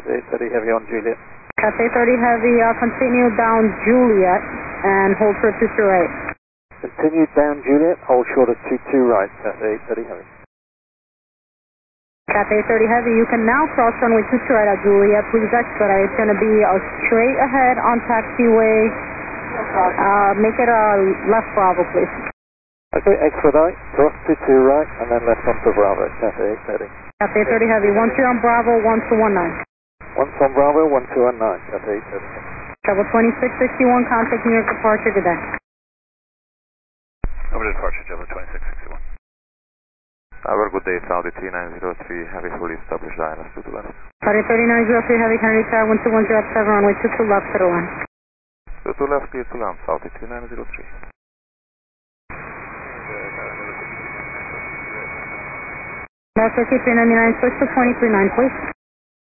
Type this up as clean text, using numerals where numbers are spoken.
Cathay 30 Heavy on Juliet. Cathay 30 Heavy, continue down Juliet and hold for 22 right. Continue down Juliet, hold short of 22 right, Cathay 30 Heavy. Cathay 30 Heavy, you can now cross runway 22 right at Juliet. Please expedite. It's going to be a straight ahead on taxiway. Make it a left Bravo, please. Okay, expedite, cross 22 right, and then left onto Bravo, Cathay 30. Cathay 30 Heavy, 12 on Bravo, 1219. Once on Bravo, 1219, Cathay 30. Travel 2661, contact New York departure, good day. Over departure, Java 2661. Tower, good day, Saudi 3903, Heavy fully established ILS 2 to left. Saudi 3903 Heavy, can reach out 12107, runway 22 left to the line. 2 to left, clear to land, Saudi 3903. That's okay, 399, switch to 239, please.